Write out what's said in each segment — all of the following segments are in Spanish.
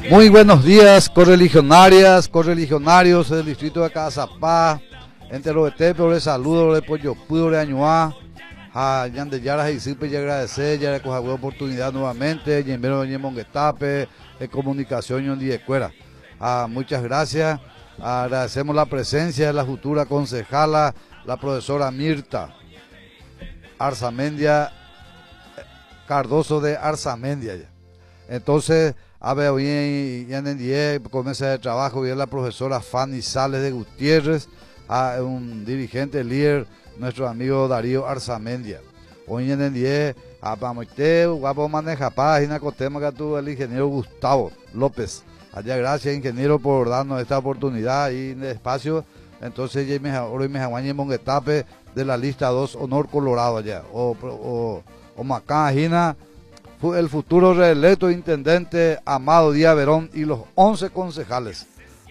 Muy buenos días, correligionarias, correligionarios del distrito de Cazapá, entre los por el saludo de Pollo Pudo de Añuá, a Yande Yara y Sipe y agradecer, ya le coja oportunidad nuevamente, Yembero Yemonguetape, de comunicación y un día de cuera. Muchas gracias, agradecemos la presencia de la futura concejala, la profesora Mirta Arzamendia Cardoso de Arzamendia. Entonces, a ver, hoy ya en el comienza el trabajo, viene la profesora Fanny Sales de Gutiérrez, un dirigente líder, nuestro amigo Darío Arzamendia. Hoy en el 10, vamos a manejar página con tema que tuvo el ingeniero Gustavo López. Allá gracias, ingeniero, por darnos esta oportunidad y en el espacio. Entonces, hoy me jaguañe Monguetape de la lista 2, Honor Colorado allá, o Macajina, el futuro reelecto intendente Amado Díaz Verón y los 11 concejales.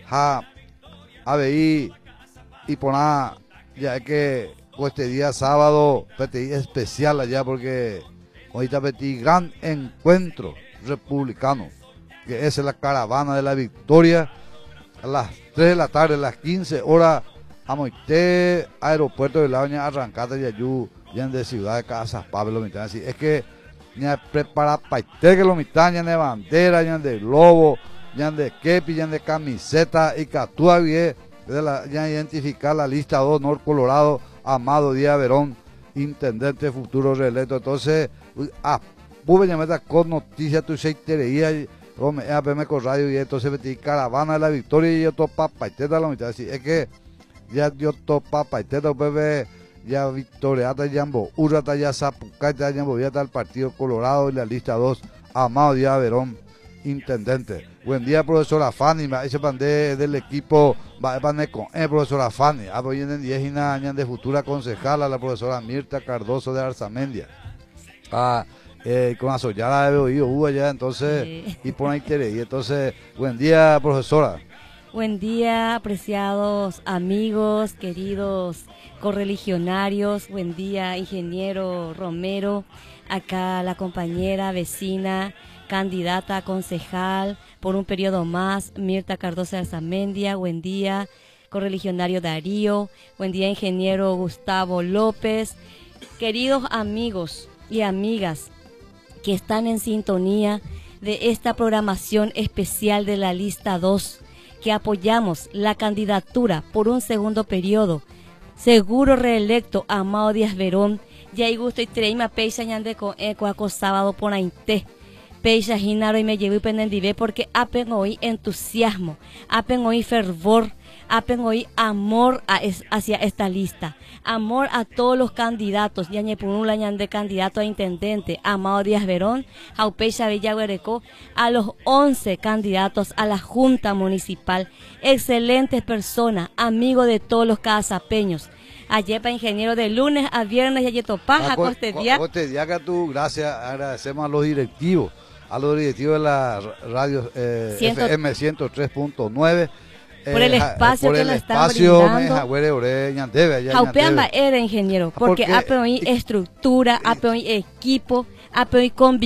ABI y por nada, ya es que este día sábado petí especial allá porque ahorita petí gran encuentro republicano, que es la caravana de la victoria a las 3 de la tarde, a las 15 horas, a Moité, aeropuerto de la Doña Arrancata y Ayú, ya en de ciudad de Casas Pablo, así es que ya prepara paite que lo mitad, ya de bandera, ya de globo, ya de kepi, ya de camiseta y catúa bien, ya identificar la lista 2, Honor Colorado, Amado Díaz Verón, intendente futuro reelecto. Entonces, pude llamar con noticias, tu se tereía, me con radio y entonces metí caravana de la victoria y yo topa paite de la mitad, así es que ya yo topa paite de bebé. Ya victoriata Yambo, Urrata ya Zapucata Yambo, ya está el Partido Colorado y la lista 2, Amado Díaz Verón, intendente. Buen día, profesora Fanny, me dice del equipo, profesora Fanny, hoy en 10 años de futura concejala, la profesora Mirta Cardoso de Arzamendia. Con la sollada de oído allá, entonces, sí. Y por ahí y entonces, buen día, profesora. Buen día, apreciados amigos, queridos correligionarios. Buen día, ingeniero Romero. Acá la compañera, vecina, candidata a concejal por un periodo más, Mirta Cardoso de Arzamendia. Buen día, correligionario Darío. Buen día, ingeniero Gustavo López. Queridos amigos y amigas que están en sintonía de esta programación especial de la lista 2, que apoyamos la candidatura por un segundo periodo, seguro reelecto Amado Díaz Verón, ya hay gusto y treima peisa ñande con eco sábado por ainte, peisa jinaro y me llevo y penendive porque apen hoy entusiasmo, apen hoy fervor, apen hoy amor hacia esta lista, amor a todos los candidatos, ya ñepunula ñande candidato a intendente, Amado Díaz Verón, Jaupeisa Villaguerecó, a los 11 candidatos a la Junta Municipal, excelentes personas, amigos de todos los cazapeños. Ayepa, ingeniero, de lunes a viernes, y topaja, Costedia que tú, gracias, agradecemos a los directivos de la radio FM 103.9. Por el espacio que nos están brindando. Jaupeamba era ingeniero, porque ape hoy estructura, ape hoy equipo, ape hoy convivencia.